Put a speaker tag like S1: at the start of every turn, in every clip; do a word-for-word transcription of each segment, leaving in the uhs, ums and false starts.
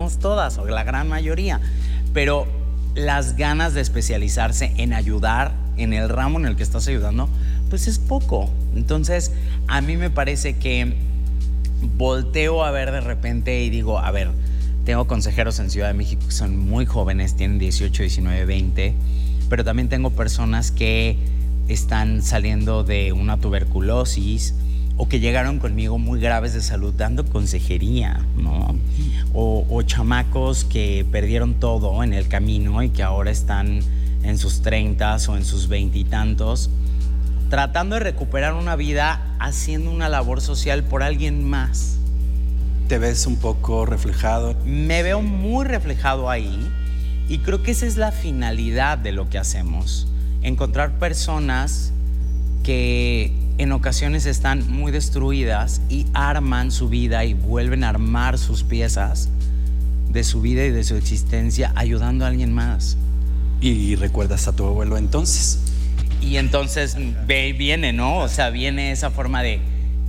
S1: tenemos todas, o la gran mayoría, pero las ganas de especializarse en ayudar en el ramo en el que estás ayudando, pues es poco. Entonces, a mí me parece que volteo a ver de repente y digo, a ver, tengo consejeros en Ciudad de México que son muy jóvenes, tienen dieciocho, diecinueve, veinte, pero también tengo personas que están saliendo de una tuberculosis o que llegaron conmigo muy graves de salud dando consejería, ¿no? O, o chamacos que perdieron todo en el camino y que ahora están en sus treintas o en sus veintitantos, tratando de recuperar una vida haciendo una labor social por alguien más.
S2: ¿Te ves un poco reflejado?
S1: Me veo muy reflejado ahí y creo que esa es la finalidad de lo que hacemos. Encontrar personas que en ocasiones están muy destruidas y arman su vida y vuelven a armar sus piezas de su vida y de su existencia ayudando a alguien más.
S2: ¿Y recuerdas a tu abuelo entonces?
S1: Y entonces ve, viene, ¿no? O sea, viene esa forma de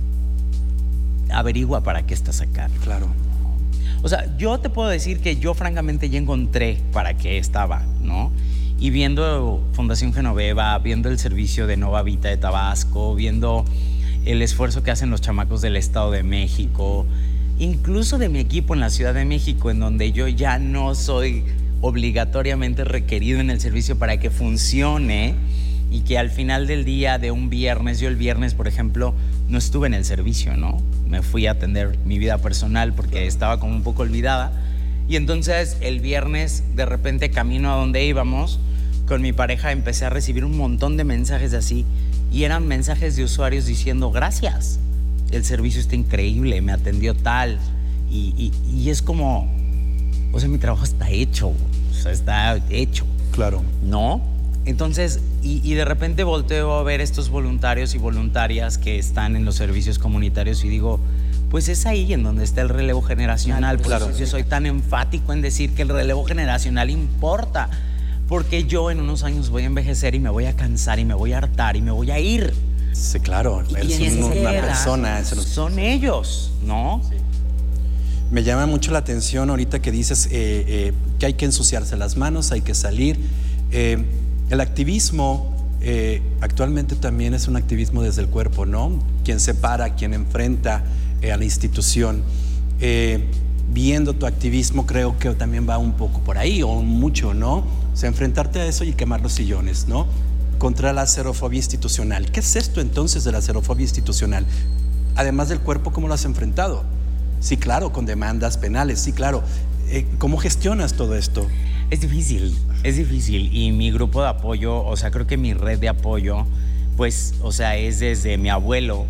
S1: averigua para qué estás acá.
S2: Claro.
S1: O sea, yo te puedo decir que yo francamente ya encontré para qué estaba, ¿no? Y viendo Fundación Genoveva, viendo el servicio de Nova Vita de Tabasco, viendo el esfuerzo que hacen los chamacos del Estado de México, incluso de mi equipo en la Ciudad de México, en donde yo ya no soy obligatoriamente requerido en el servicio para que funcione y que al final del día de un viernes, yo el viernes, por ejemplo, no estuve en el servicio, ¿no? Me fui a atender mi vida personal porque estaba como un poco olvidada. Y entonces el viernes, de repente, camino a donde íbamos, con mi pareja empecé a recibir un montón de mensajes así. Y eran mensajes de usuarios diciendo, gracias, el servicio está increíble, me atendió tal. Y, y, y es como, o sea, mi trabajo está hecho, o sea, está hecho.
S2: Claro.
S1: ¿No? Entonces, y, y de repente volteo a ver estos voluntarios y voluntarias que están en los servicios comunitarios y digo, pues es ahí en donde está el relevo generacional. Por
S2: Claro.
S1: eso yo soy tan enfático en decir que el relevo generacional importa, porque yo en unos años voy a envejecer y me voy a cansar y me voy a hartar y me voy a ir.
S2: Sí, claro,
S1: Y
S2: eres
S1: quien
S2: un-
S1: se
S2: una
S1: queda
S2: persona. Eso no-
S1: son ellos, ¿no? Sí.
S2: Me llama mucho la atención ahorita que dices eh, eh, que hay que ensuciarse las manos, hay que salir. Eh, el activismo eh, actualmente también es un activismo desde el cuerpo, ¿no? Quien se para, quien enfrenta eh, a la institución. Eh, viendo tu activismo creo que también va un poco por ahí, o mucho, ¿no? O sea, enfrentarte a eso y quemar los sillones, ¿no? Contra la xerofobia institucional. ¿Qué es esto entonces de la xerofobia institucional? Además del cuerpo, ¿cómo lo has enfrentado? Sí, claro, con demandas penales, sí, claro. Eh, ¿Cómo gestionas todo esto?
S1: Es difícil, es difícil. Y mi grupo de apoyo, o sea, creo que mi red de apoyo, pues, o sea, es desde mi abuelo,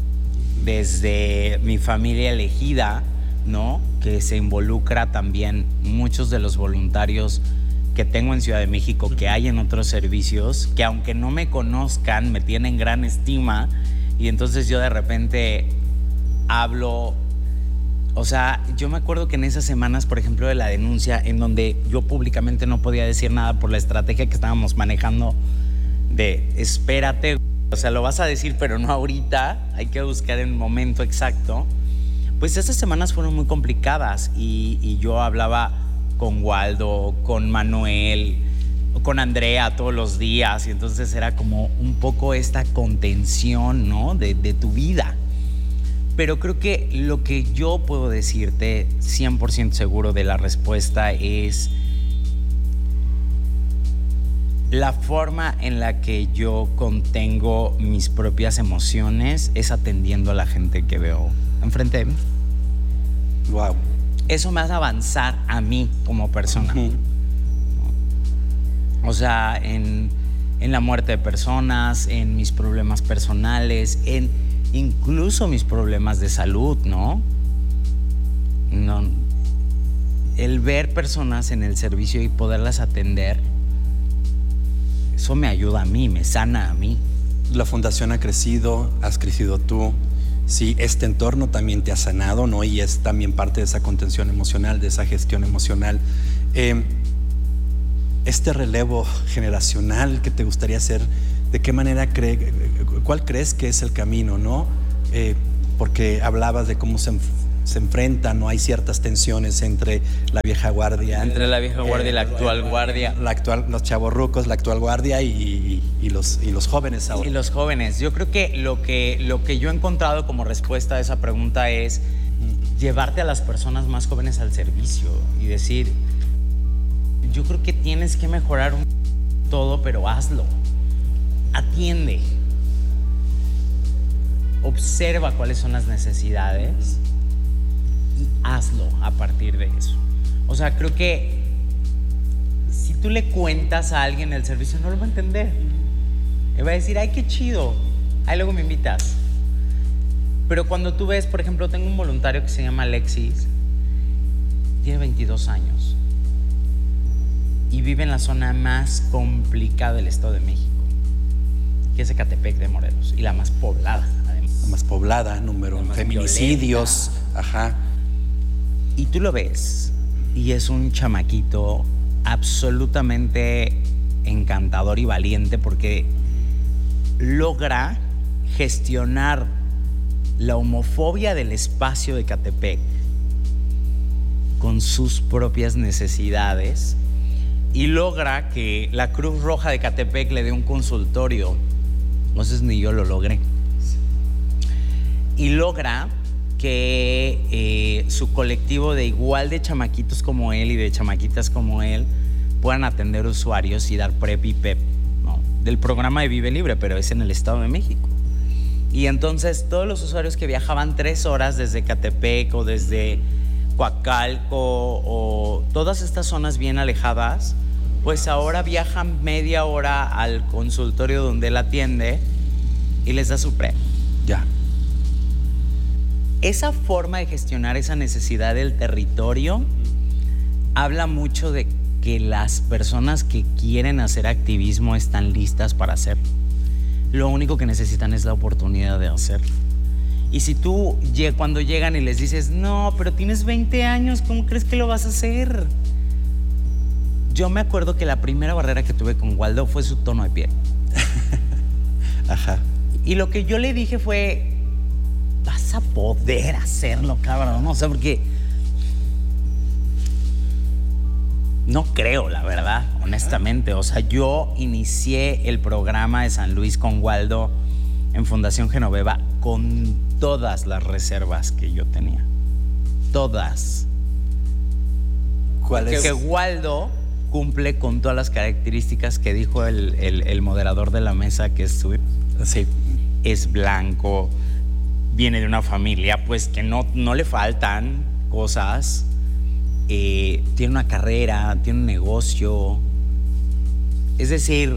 S1: desde mi familia elegida, ¿no? Que se involucra también muchos de los voluntarios que tengo en Ciudad de México, que hay en otros servicios, que aunque no me conozcan, me tienen gran estima. Y entonces yo de repente hablo. O sea, yo me acuerdo que en esas semanas, por ejemplo, de la denuncia, en donde yo públicamente no podía decir nada por la estrategia que estábamos manejando de espérate, o sea, lo vas a decir, pero no ahorita, hay que buscar el momento exacto. Pues esas semanas fueron muy complicadas y, y yo hablaba con Waldo, con Manuel, con Andrea todos los días y entonces era como un poco esta contención, ¿no? de, de tu vida. Pero creo que lo que yo puedo decirte cien por ciento seguro de la respuesta es la forma en la que yo contengo mis propias emociones es atendiendo a la gente que veo enfrente de mí.
S2: Wow.
S1: Eso me hace avanzar a mí como persona.
S2: Uh-huh.
S1: O sea, en, en la muerte de personas, en mis problemas personales, en incluso mis problemas de salud, ¿no? No. El ver personas en el servicio y poderlas atender, eso me ayuda a mí, me sana a mí.
S2: La fundación ha crecido, has crecido tú. Sí, este entorno también te ha sanado, ¿no? Y es también parte de esa contención emocional, de esa gestión emocional. Eh, este relevo generacional que te gustaría hacer, ¿de qué manera cree, cuál crees que es el camino, no? Eh, porque hablabas de cómo se se enfrentan, no hay ciertas tensiones entre la vieja guardia.
S1: Entre la vieja guardia eh, y la actual guardia.
S2: La actual, los chavorrucos, la actual guardia y, y, y, los, y los jóvenes ahora.
S1: Y los jóvenes. Yo creo que lo, que lo que yo he encontrado como respuesta a esa pregunta es uh-huh. llevarte a las personas más jóvenes al servicio y decir, yo creo que tienes que mejorar un todo, pero hazlo. Atiende. Observa cuáles son las necesidades y hazlo a partir de eso. O sea, creo que si tú le cuentas a alguien el servicio, no lo va a entender. Le va a decir, ay, qué chido, ahí luego me invitas. Pero cuando tú ves, por ejemplo, tengo un voluntario que se llama Alexis, tiene veintidós años y vive en la zona más complicada del Estado de México, que es Ecatepec de Morelos, y la más poblada.
S2: La más poblada, número de feminicidios, violenta. Ajá.
S1: Y tú lo ves, y es un chamaquito absolutamente encantador y valiente porque logra gestionar la homofobia del espacio de Ecatepec con sus propias necesidades y logra que la Cruz Roja de Ecatepec le dé un consultorio. Entonces ni yo lo logré. Y logra que eh, su colectivo de igual de chamaquitos como él y de chamaquitas como él puedan atender usuarios y dar PrEP y PEP, ¿no? Del programa de Vive Libre, pero es en el Estado de México. Y entonces todos los usuarios que viajaban tres horas desde Ecatepec o desde Coacalco o todas estas zonas bien alejadas, pues ahora viajan media hora al consultorio donde él atiende y les da su PrEP.
S2: Ya.
S1: Esa forma de gestionar esa necesidad del territorio uh-huh. habla mucho de que las personas que quieren hacer activismo están listas para hacerlo. Lo único que necesitan es la oportunidad de hacerlo. Y si tú cuando llegan y les dices, no, pero tienes veinte años, ¿cómo crees que lo vas a hacer? Yo me acuerdo que la primera barrera que tuve con Waldo fue su tono de piel.
S2: Ajá.
S1: Y lo que yo le dije fue, vas a poder hacerlo, cabrón. O sea, porque no creo, la verdad, honestamente. O sea, yo inicié el programa de San Luis con Waldo en Fundación Genoveva con todas las reservas que yo tenía. Todas.
S2: ¿Cuál es?
S1: Que Waldo cumple con todas las características que dijo el, el, el moderador de la mesa que estuve.
S2: Sí.
S1: Es blanco, viene de una familia pues que no, no le faltan cosas, eh, tiene una carrera, tiene un negocio, es decir,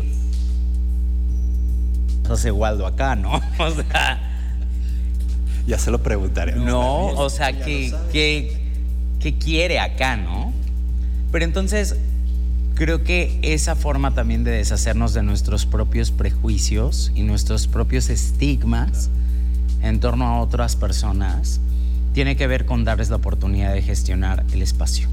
S1: hace Waldo acá, ¿no? O sea,
S2: ya se lo preguntaré.
S1: No, o sea, que, que, que quiere acá, ¿no? Pero entonces creo que esa forma también de deshacernos de nuestros propios prejuicios y nuestros propios estigmas en torno a otras personas tiene que ver con darles la oportunidad de gestionar el espacio.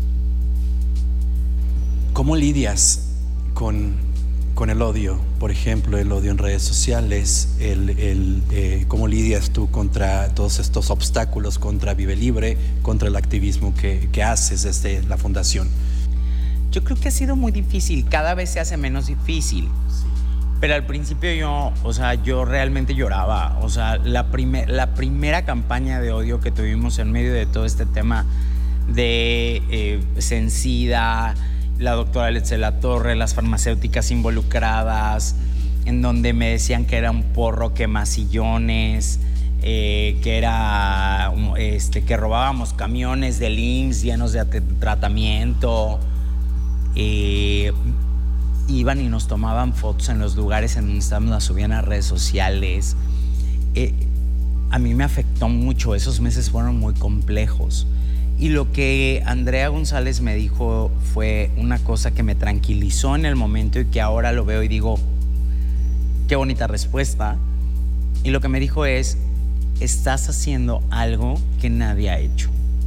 S2: ¿Cómo lidias con, con el odio? Por ejemplo, el odio en redes sociales, el, el, eh, ¿cómo lidias tú contra todos estos obstáculos, contra Vive Libre, contra el activismo que, que haces desde la fundación?
S1: Yo creo que ha sido muy difícil, cada vez se hace menos difícil. Sí. Pero al principio yo, o sea, yo realmente lloraba. O sea, la, primer, la primera campaña de odio que tuvimos en medio de todo este tema de eh, Sencida, la doctora Letze La Torre, las farmacéuticas involucradas, en donde me decían que era un porro quemasillones, eh, que era, este, que robábamos camiones del I M S S llenos de tratamiento. Eh, iban y nos tomaban fotos en los lugares en donde estábamos, las subían a redes sociales. Eh, a mí me afectó mucho, esos meses fueron muy complejos. Y lo que Andrea González me dijo fue una cosa que me tranquilizó en el momento y que ahora lo veo y digo, qué bonita respuesta. Y lo que me dijo es, estás haciendo algo que nadie ha hecho.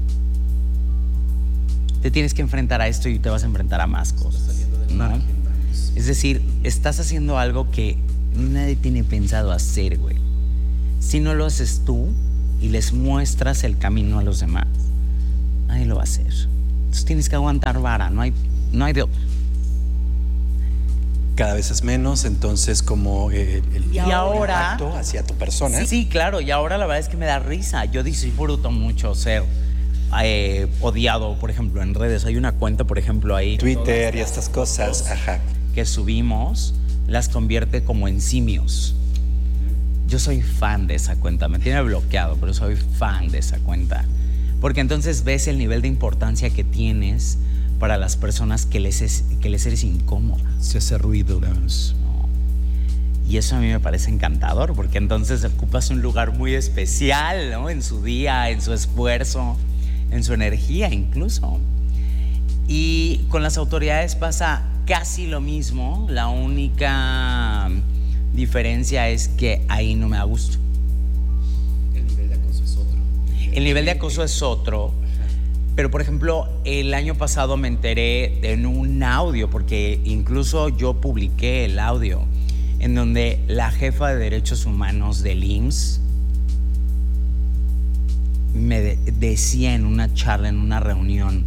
S1: Te tienes que enfrentar a esto y te vas a enfrentar a más cosas, ¿no? Es decir, estás haciendo algo que nadie tiene pensado hacer, güey. Si no lo haces tú, y les muestras el camino a los demás, nadie lo va a hacer. Entonces tienes que aguantar vara, no hay, no hay de otra.
S2: Cada vez es menos, entonces como eh, el
S1: y ahora
S2: impacto hacia tu persona.
S1: Sí, sí, claro, y ahora la verdad es que me da risa. Yo disfruto mucho ser eh, odiado, por ejemplo, en redes. Hay una cuenta, por ejemplo, ahí.
S2: Twitter y estas cosas, ajá.
S1: Que subimos, las convierte como en simios. Yo soy fan de esa cuenta, me tiene bloqueado, pero soy fan de esa cuenta. Porque entonces ves el nivel de importancia que tienes para las personas que les, es, que les eres incómoda.
S2: Se hace ruido.
S1: No. Y eso a mí me parece encantador, porque entonces ocupas un lugar muy especial, ¿no? En su día, en su esfuerzo, en su energía incluso. Y con las autoridades pasa casi lo mismo. La única diferencia es que ahí no me da gusto.
S2: El nivel de acoso es otro.
S1: El nivel de acoso es otro. Pero, por ejemplo, el año pasado me enteré en un audio, porque incluso yo publiqué el audio, en donde la jefa de Derechos Humanos del I M S S me de- decía en una charla, en una reunión,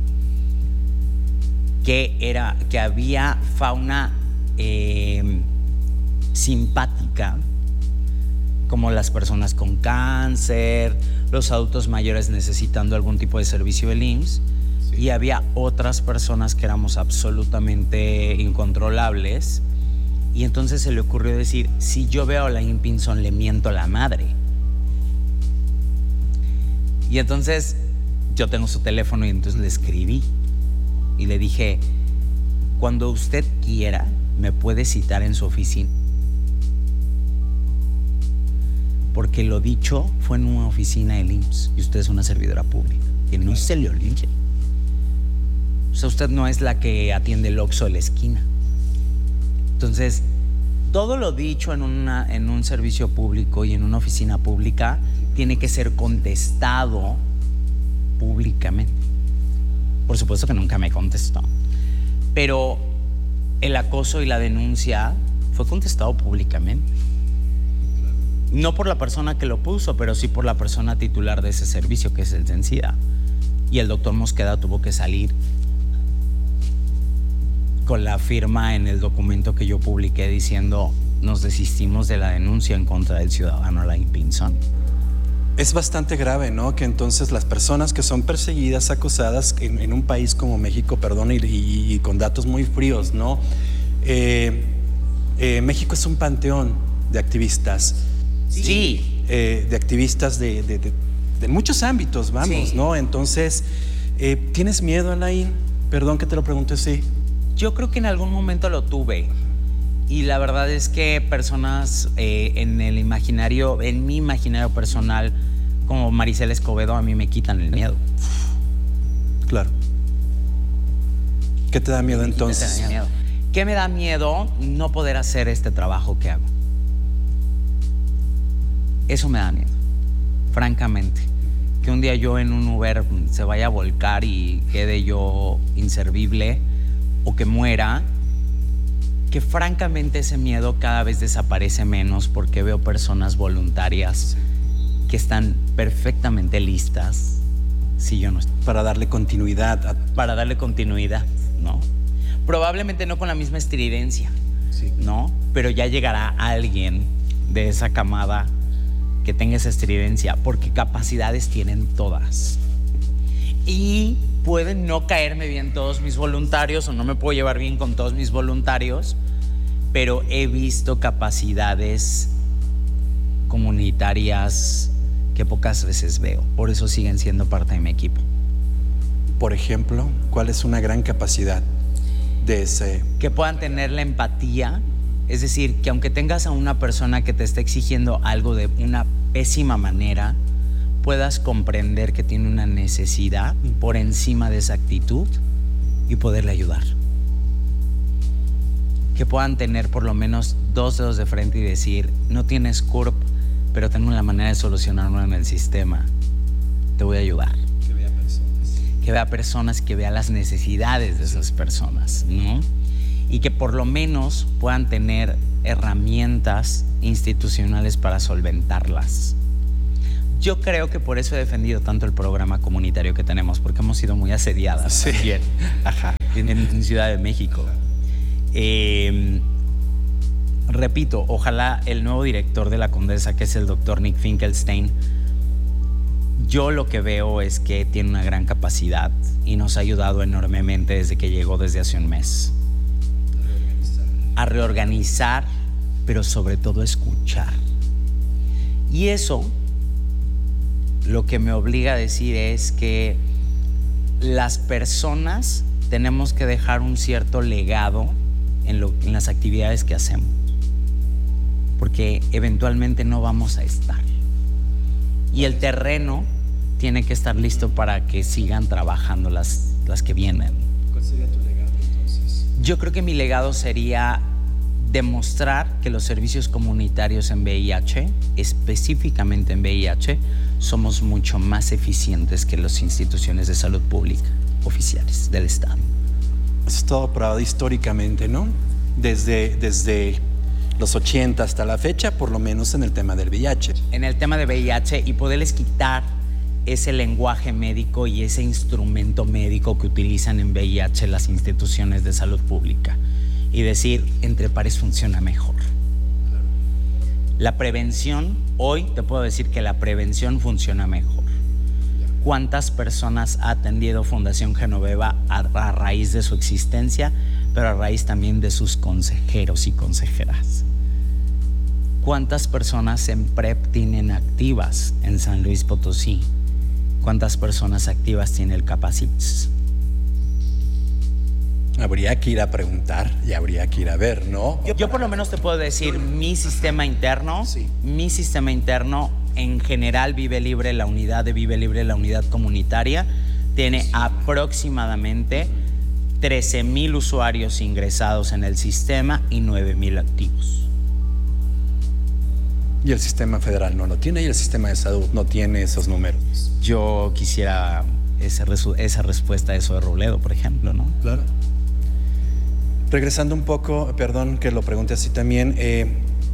S1: que, era, que había fauna eh, simpática, como las personas con cáncer, los adultos mayores necesitando algún tipo de servicio del I M S S, sí. Y había otras personas que éramos absolutamente incontrolables, y entonces se le ocurrió decir, si yo veo a Laín Pinzón le miento a la madre. Y entonces yo tengo su teléfono y entonces le escribí y le dije, cuando usted quiera me puede citar en su oficina, porque lo dicho fue en una oficina del I M S S y usted es una servidora pública, que no se le olvide. O sea, usted no es la que atiende el Oxxo de la esquina. Entonces, todo lo dicho en, una, en un servicio público y en una oficina pública tiene que ser contestado públicamente. Por supuesto que nunca me contestó, pero el acoso y la denuncia fue contestado públicamente. No por la persona que lo puso, pero sí por la persona titular de ese servicio, que es el CENSIDA. Y el doctor Mosqueda tuvo que salir con la firma en el documento que yo publiqué diciendo, nos desistimos de la denuncia en contra del ciudadano Laín Pinzón.
S2: Es bastante grave, ¿no? Que entonces las personas que son perseguidas, acosadas en, en un país como México, perdón, y, y, y con datos muy fríos, ¿no? Eh, eh, México es un panteón de activistas.
S1: Sí.
S2: Eh, de activistas de, de, de, de muchos ámbitos, vamos, sí. ¿No? Entonces, eh, ¿tienes miedo, Alain? Perdón que te lo pregunte así.
S1: Yo creo que en algún momento lo tuve. Y la verdad es que personas eh, en el imaginario, en mi imaginario personal, como Maricela Escobedo, a mí me quitan el miedo.
S2: Claro. ¿Qué te da miedo entonces?
S1: ¿Qué, te da miedo? ¿Qué me da miedo? No poder hacer este trabajo que hago. Eso me da miedo, francamente. Que un día yo en un Uber se vaya a volcar y quede yo inservible o que muera. Que francamente ese miedo cada vez desaparece menos porque veo personas voluntarias que están perfectamente listas si yo no estoy.
S2: Para darle continuidad. A...
S1: Para darle continuidad, ¿no? Probablemente no con la misma estridencia, sí. ¿No? Pero ya llegará alguien de esa camada que tenga esa estridencia, porque capacidades tienen todas. Y pueden no caerme bien todos mis voluntarios o no me puedo llevar bien con todos mis voluntarios, pero he visto capacidades comunitarias que pocas veces veo. Por eso siguen siendo parte de mi equipo.
S2: Por ejemplo, ¿cuál es una gran capacidad de ese?
S1: Que puedan tener la empatía. Es decir, que aunque tengas a una persona que te está exigiendo algo de una pésima manera, puedas comprender que tiene una necesidad por encima de esa actitud y poderle ayudar. Que puedan tener por lo menos dos dedos de frente y decir, no tienes C U R P, pero tengo la manera de solucionarlo en el sistema. Te voy a ayudar.
S2: Que vea personas.
S1: Que vea personas, que vea las necesidades de esas personas, ¿no? Y que por lo menos puedan tener herramientas institucionales para solventarlas. Yo creo que por eso he defendido tanto el programa comunitario que tenemos, porque hemos sido muy asediadas
S2: Sí.
S1: también. Ajá. En, en Ciudad de México. Eh, repito, ojalá el nuevo director de la Condesa, que es el doctor Nick Finkelstein, yo lo que veo es que tiene una gran capacidad y nos ha ayudado enormemente desde que llegó desde hace un mes. A reorganizar, pero sobre todo a escuchar. Y eso lo que me obliga a decir es que las personas tenemos que dejar un cierto legado en, lo, en las actividades que hacemos, porque eventualmente no vamos a estar. Y el terreno tiene que estar listo para que sigan trabajando las, las que vienen.
S2: ¿Cuál sería tu legado entonces?
S1: Yo creo que mi legado sería demostrar que los servicios comunitarios en V I H, específicamente en V I H, somos mucho más eficientes que las instituciones de salud pública oficiales del Estado.
S2: Eso es todo probado históricamente, ¿no? Desde, desde los ochenta hasta la fecha, por lo menos en el tema del V I H.
S1: En el tema de V I H y poderles quitar ese lenguaje médico y ese instrumento médico que utilizan en V I H las instituciones de salud pública y decir, entre pares funciona mejor. La prevención, hoy te puedo decir que la prevención funciona mejor. ¿Cuántas personas ha atendido Fundación Genoveva a, a raíz de su existencia, pero a raíz también de sus consejeros y consejeras? ¿Cuántas personas en PrEP tienen activas en San Luis Potosí? ¿Cuántas personas activas tiene el Capacits?
S2: Habría que ir a preguntar y habría que ir a ver, ¿no?
S1: Yo, yo por lo menos te puedo decir, mi sistema interno,
S2: Sí.
S1: mi sistema interno en general, Vive Libre, la unidad de Vive Libre, la unidad comunitaria, tiene aproximadamente trece mil usuarios ingresados en el sistema y nueve mil activos.
S2: Y el sistema federal no lo tiene y el sistema de salud no tiene esos números.
S1: Yo quisiera esa, resu- esa respuesta a eso de Robledo, por ejemplo, ¿no?
S2: Claro. Regresando un poco, perdón que lo pregunte así también, eh,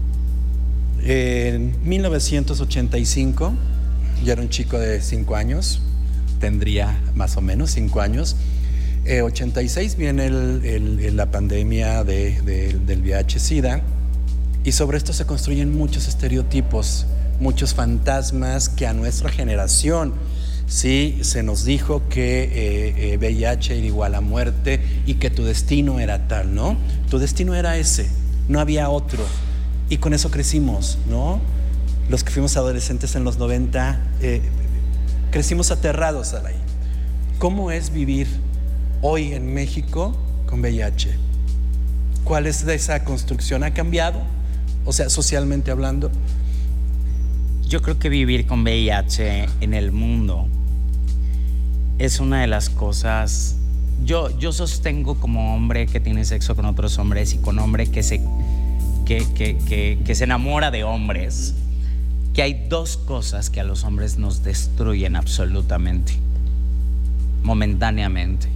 S2: en mil novecientos ochenta y cinco, yo era un chico de cinco años, tendría más o menos cinco años. Eh, ochenta y seis viene el, el, el, la pandemia de, de, del V I H-Sida y sobre esto se construyen muchos estereotipos, muchos fantasmas que a nuestra generación sí se nos dijo que eh, eh, V I H era igual a muerte y que tu destino era tal, ¿no? Tu destino era ese, no había otro. Y con eso crecimos, ¿no? Los que fuimos adolescentes en los noventa, eh, crecimos aterrados a ahí. ¿Cómo es vivir hoy en México con V I H? ¿Cuál es esa construcción? ¿Ha cambiado? O sea, socialmente hablando.
S1: Yo creo que vivir con V I H en el mundo es una de las cosas. Yo, yo sostengo como hombre que tiene sexo con otros hombres y con hombre que se, que, que, que, que se enamora de hombres, que hay dos cosas que a los hombres nos destruyen absolutamente, momentáneamente: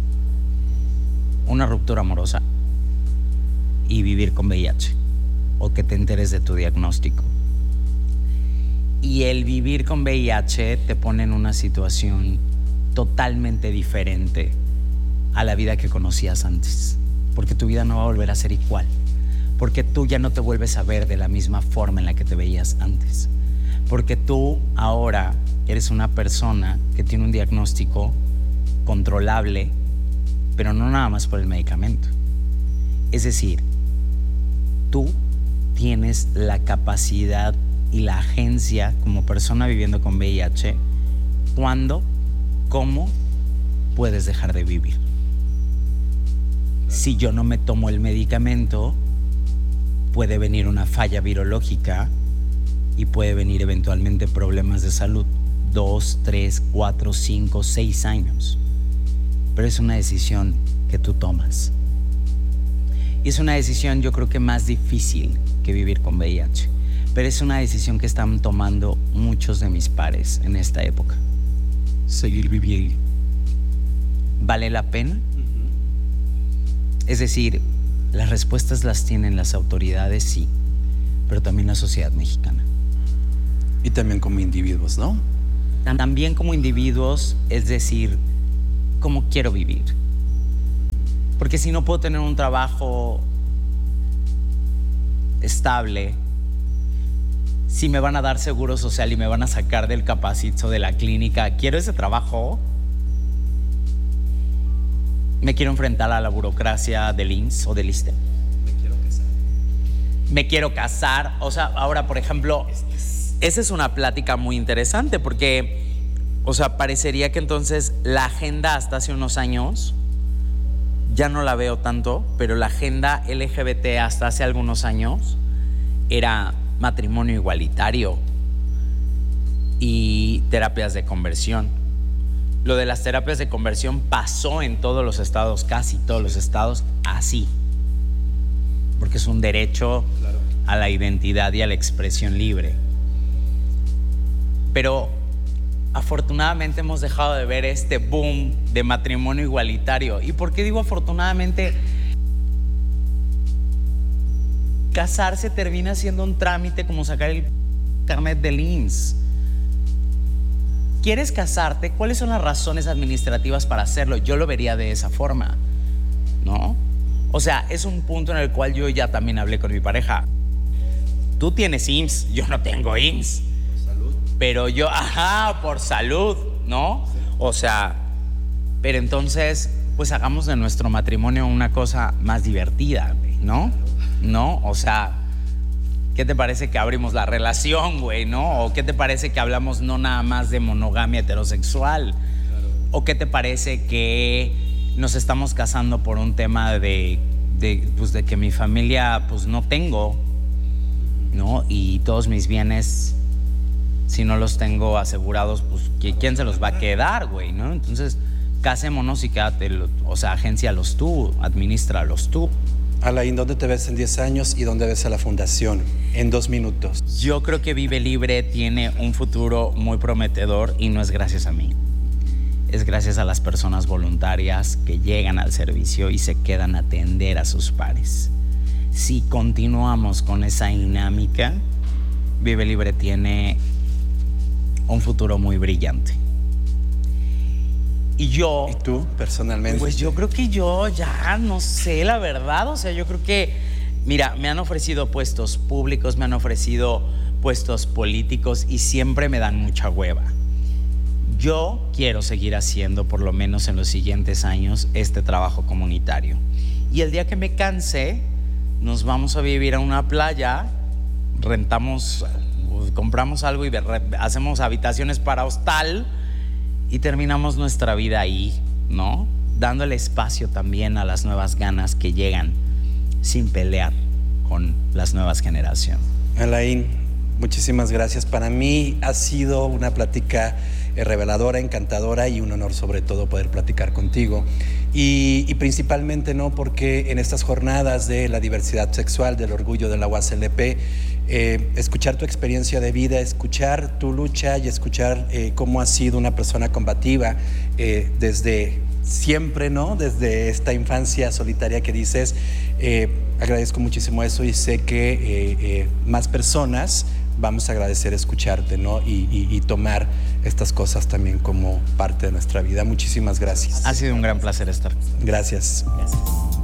S1: una ruptura amorosa y vivir con V I H, o que te enteres de tu diagnóstico. Y el vivir con V I H te pone en una situación totalmente diferente a la vida que conocías antes, porque tu vida no va a volver a ser igual, porque tú ya no te vuelves a ver de la misma forma en la que te veías antes, porque tú ahora eres una persona que tiene un diagnóstico controlable, pero no nada más por el medicamento. Es decir, tú tienes la capacidad y la agencia como persona viviendo con V I H, cuándo, cómo puedes dejar de vivir. Si yo no me tomo el medicamento, puede venir una falla virológica y puede venir eventualmente problemas de salud, dos, tres, cuatro, cinco, seis años. Pero es una decisión que tú tomas. Y es una decisión, yo creo que más difícil que vivir con V I H. Pero es una decisión que están tomando muchos de mis pares en esta época. Seguir viviendo. ¿Vale la pena? Es decir, las respuestas las tienen las autoridades, sí, pero también la sociedad mexicana.
S2: Y también como individuos, ¿no?
S1: También como individuos, es decir, cómo quiero vivir. Porque si no puedo tener un trabajo estable, si me van a dar seguro social y me van a sacar del capacito de la clínica, ¿quiero ese trabajo? ¿Me quiero enfrentar a la burocracia del I M S S o del ISSSTE?
S2: Me quiero casar.
S1: Me quiero casar. O sea, ahora, por ejemplo, esa es una plática muy interesante porque, o sea, parecería que entonces la agenda hasta hace unos años, ya no la veo tanto, pero la agenda L G B T hasta hace algunos años era matrimonio igualitario y terapias de conversión. Lo de las terapias de conversión pasó en todos los estados, casi todos los estados, así. Porque es un derecho claro. a la identidad y a la expresión libre. Pero afortunadamente hemos dejado de ver este boom de matrimonio igualitario. ¿Y por qué digo afortunadamente? Casarse termina siendo un trámite como sacar el carnet del I M S S. ¿Quieres casarte? ¿Cuáles son las razones administrativas para hacerlo? Yo lo vería de esa forma, ¿no? O sea, es un punto en el cual yo ya también hablé con mi pareja. Tú tienes I M S S, yo no tengo I M S S. Por salud. Pero yo, ajá, por salud, ¿no? Sí. O sea, pero entonces, pues hagamos de nuestro matrimonio una cosa más divertida, ¿no? ¿No? O sea, ¿qué te parece que abrimos la relación, güey, no? ¿O qué te parece que hablamos no nada más de monogamia heterosexual? Claro. ¿O qué te parece que nos estamos casando por un tema de, de, pues de que mi familia, pues no tengo, ¿no? Y todos mis bienes, si no los tengo asegurados, pues ¿quién se los va a quedar, güey, no? Entonces, casémonos y quédate, o sea, agéncialos tú, administralos tú.
S2: Alain, ¿dónde te ves en diez años y dónde ves a la fundación? En dos minutos.
S1: Yo creo que Vive Libre tiene un futuro muy prometedor y no es gracias a mí. Es gracias a las personas voluntarias que llegan al servicio y se quedan a atender a sus pares. Si continuamos con esa dinámica, Vive Libre tiene un futuro muy brillante. Y yo...
S2: ¿Y tú, personalmente?
S1: Pues yo creo que yo ya no sé la verdad. O sea, yo creo que... Mira, me han ofrecido puestos públicos, me han ofrecido puestos políticos y siempre me dan mucha hueva. Yo quiero seguir haciendo, por lo menos en los siguientes años, este trabajo comunitario. Y el día que me canse, nos vamos a vivir a una playa, rentamos, compramos algo y hacemos habitaciones para hostal y terminamos nuestra vida ahí, ¿no? Dándole espacio también a las nuevas ganas que llegan sin pelear con las nuevas generaciones.
S2: Alain, muchísimas gracias. Para mí ha sido una plática reveladora, encantadora y un honor sobre todo poder platicar contigo. Y, y principalmente, ¿no? Porque en estas jornadas de la diversidad sexual, del orgullo de la U A S L P, eh, escuchar tu experiencia de vida, escuchar tu lucha y escuchar eh, cómo has sido una persona combativa eh, desde siempre, ¿no? Desde esta infancia solitaria que dices, eh, agradezco muchísimo eso y sé que eh, eh, más personas vamos a agradecer escucharte, ¿no? Y, y, y tomar estas cosas también como parte de nuestra vida. Muchísimas gracias.
S1: Ha sido un gran placer estar.
S2: Gracias.
S1: Gracias.